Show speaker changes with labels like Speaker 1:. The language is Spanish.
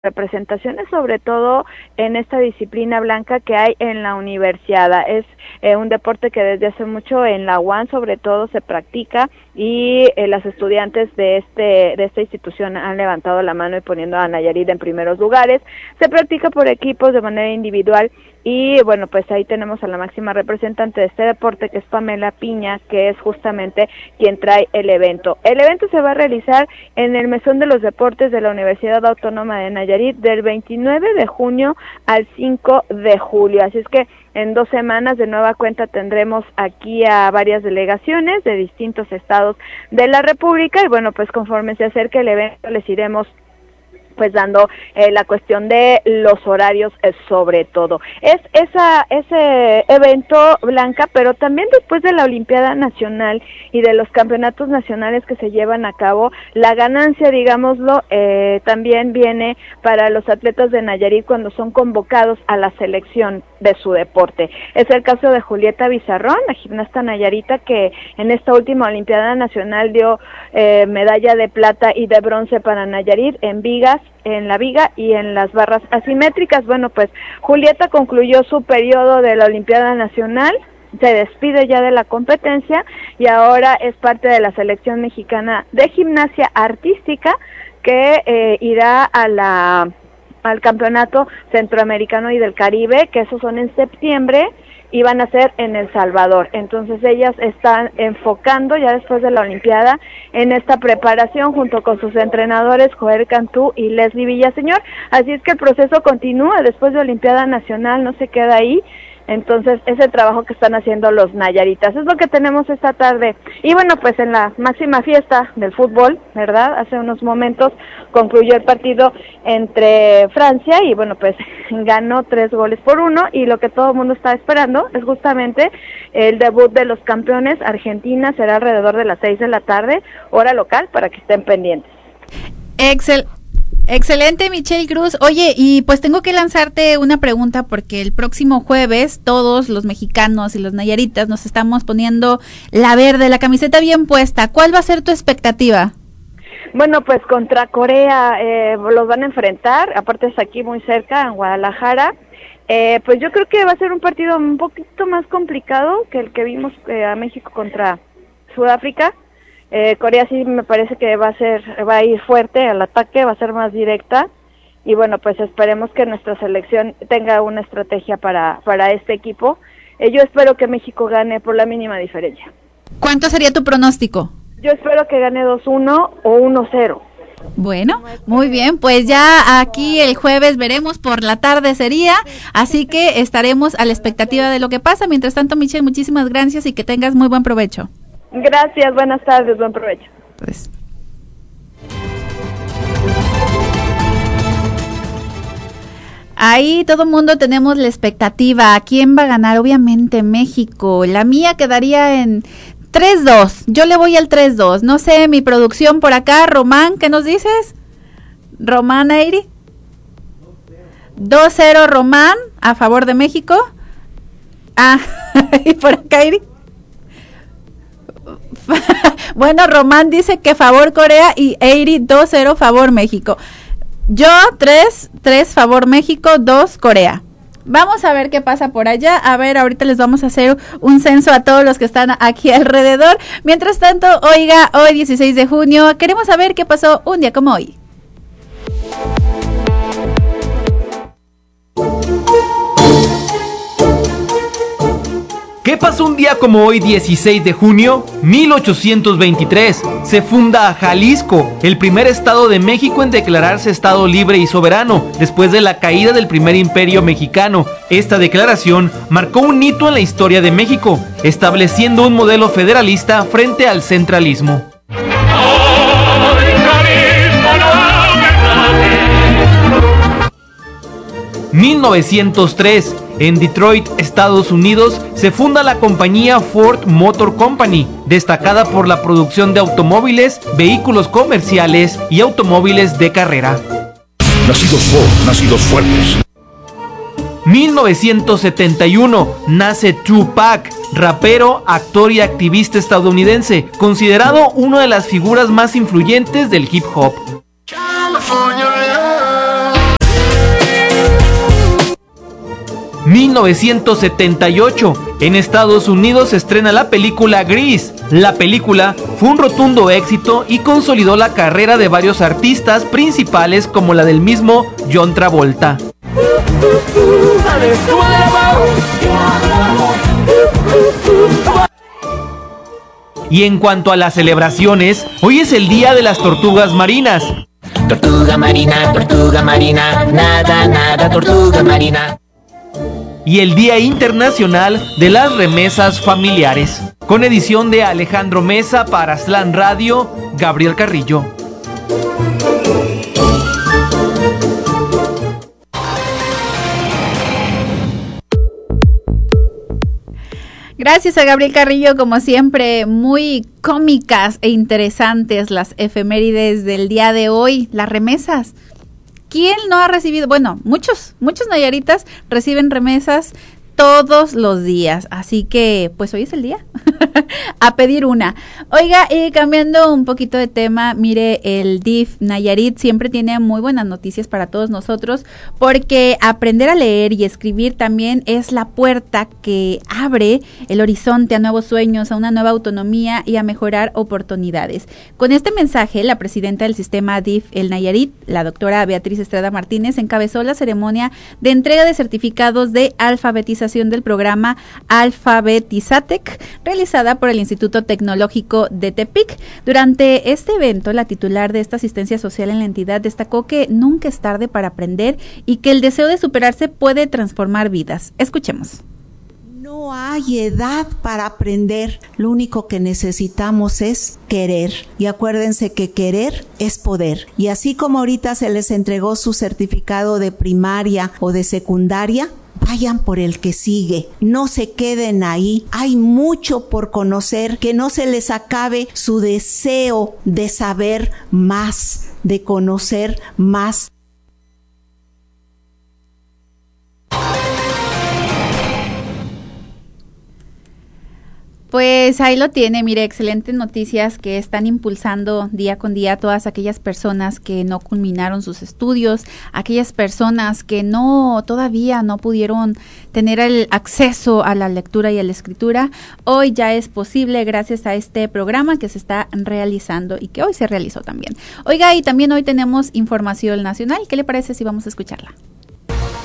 Speaker 1: representaciones, sobre todo en esta disciplina blanca que hay en la universidad. Es un deporte que desde hace mucho en la UAN sobre todo se practica y las estudiantes de esta institución han levantado la mano y poniendo a Nayarit en primeros lugares. Se practica por equipos de manera individual y bueno, pues ahí tenemos a la máxima representante de este deporte, que es Pamela Piña, que es justamente quien trae el evento. El evento se va a realizar en el Mesón de los Deportes de la Universidad Autónoma de Nayarit del 29 de junio al 5 de julio, así es que en 2 semanas de nueva cuenta tendremos aquí a varias delegaciones de distintos estados de la República y bueno, pues conforme se acerque el evento les iremos pues dando la cuestión de los horarios sobre todo. Es ese evento, Blanca, pero también después de la Olimpiada Nacional y de los campeonatos nacionales que se llevan a cabo, la ganancia, digámoslo, también viene para los atletas de Nayarit cuando son convocados a la selección de su deporte. Es el caso de Julieta Bizarrón, la gimnasta nayarita que en esta última Olimpiada Nacional dio medalla de plata y de bronce para Nayarit en la viga y en las barras asimétricas. Bueno, pues Julieta concluyó su periodo de la Olimpiada Nacional, se despide ya de la competencia y ahora es parte de la selección mexicana de gimnasia artística que irá al campeonato centroamericano y del Caribe, que esos son en septiembre, y van a ser en El Salvador. Entonces ellas están enfocando ya después de la Olimpiada en esta preparación junto con sus entrenadores Joel Cantú y Leslie Villaseñor, así es que el proceso continúa después de Olimpiada Nacional, no se queda ahí. Entonces, ese trabajo que están haciendo los nayaritas es lo que tenemos esta tarde. Y bueno, pues en la máxima fiesta del fútbol, ¿verdad? Hace unos momentos concluyó el partido entre Francia y bueno, pues ganó 3-1 y lo que todo el mundo está esperando es justamente el debut de los campeones. Argentina será alrededor de las 6 de la tarde, hora local, para que estén pendientes.
Speaker 2: Excelente, Michelle Cruz. Oye, y pues tengo que lanzarte una pregunta porque el próximo jueves todos los mexicanos y los nayaritas nos estamos poniendo la verde, la camiseta bien puesta. ¿Cuál va a ser tu expectativa?
Speaker 1: Bueno, pues contra Corea los van a enfrentar, aparte es aquí muy cerca, en Guadalajara. Pues yo creo que va a ser un partido un poquito más complicado que el que vimos a México contra Sudáfrica. Corea sí me parece que va a ir fuerte al ataque, va a ser más directa y bueno, pues esperemos que nuestra selección tenga una estrategia para este equipo. Yo espero que México gane por la mínima diferencia.
Speaker 2: ¿Cuánto sería tu pronóstico?
Speaker 1: Yo espero que gane 2-1 o 1-0.
Speaker 2: Bueno, muy bien, pues ya aquí el jueves veremos, por la tarde sería, así que estaremos a la expectativa de lo que pasa. Mientras tanto, Michelle, muchísimas gracias y que tengas muy buen provecho.
Speaker 1: Gracias, buenas tardes, buen provecho.
Speaker 2: Pues. Ahí todo el mundo tenemos la expectativa. ¿Quién va a ganar? Obviamente México. La mía quedaría en 3-2. Yo le voy al 3-2. No sé, mi producción por acá. Román, ¿qué nos dices? Román Eiri. 2-0 Román a favor de México. Y por acá Eiri. Bueno, Román dice que favor Corea y Eiri 2-0 favor México. Yo 3 favor México, 2 Corea. Vamos a ver qué pasa por allá. A ver, ahorita les vamos a hacer un censo a todos los que están aquí alrededor. Mientras tanto, oiga, hoy 16 de junio, queremos saber qué pasó un día como hoy.
Speaker 3: ¿Qué pasó un día como hoy, 16 de junio? 1823. Se funda Jalisco, el primer estado de México en declararse estado libre y soberano, después de la caída del primer imperio mexicano. Esta declaración marcó un hito en la historia de México, estableciendo un modelo federalista frente al centralismo. 1903. En Detroit, Estados Unidos, se funda la compañía Ford Motor Company, destacada por la producción de automóviles, vehículos comerciales y automóviles de carrera.
Speaker 4: Nacidos Ford, nacidos fuertes.
Speaker 3: 1971, nace Tupac, rapero, actor y activista estadounidense, considerado una de las figuras más influyentes del hip hop. 1978, en Estados Unidos se estrena la película Grease. La película fue un rotundo éxito y consolidó la carrera de varios artistas principales como la del mismo John Travolta. Y en cuanto a las celebraciones, hoy es el Día de las Tortugas Marinas.
Speaker 5: Tortuga marina, nada, nada, tortuga marina.
Speaker 3: Y el Día Internacional de las Remesas Familiares. Con edición de Alejandro Mesa para Slam Radio, Gabriel Carrillo.
Speaker 2: Gracias a Gabriel Carrillo, como siempre, muy cómicas e interesantes las efemérides del día de hoy, las remesas. ¿Quién no ha recibido? Bueno, muchos nayaritas reciben remesas todos los días, así que pues hoy es el día a pedir una. Oiga, cambiando un poquito de tema, mire, el DIF Nayarit siempre tiene muy buenas noticias para todos nosotros, porque aprender a leer y escribir también es la puerta que abre el horizonte a nuevos sueños, a una nueva autonomía y a mejorar oportunidades. Con este mensaje, la presidenta del sistema DIF el Nayarit, la doctora Beatriz Estrada Martínez, encabezó la ceremonia de entrega de certificados de alfabetización del programa Alfabetizatec, realizada por el Instituto Tecnológico de Tepic. Durante este evento, la titular de esta asistencia social en la entidad destacó que nunca es tarde para aprender y que el deseo de superarse puede transformar vidas. Escuchemos.
Speaker 6: No hay edad para aprender, lo único que necesitamos es querer. Y acuérdense que querer es poder. Y así como ahorita se les entregó su certificado de primaria o de secundaria, vayan por el que sigue, no se queden ahí, hay mucho por conocer, que no se les acabe su deseo de saber más, de conocer más.
Speaker 2: Pues ahí lo tiene, mire, excelentes noticias que están impulsando día con día a todas aquellas personas que no culminaron sus estudios, aquellas personas que todavía no pudieron tener el acceso a la lectura y a la escritura. Hoy ya es posible gracias a este programa que se está realizando y que hoy se realizó también. Oiga, y también hoy tenemos información nacional. ¿Qué le parece si vamos a escucharla?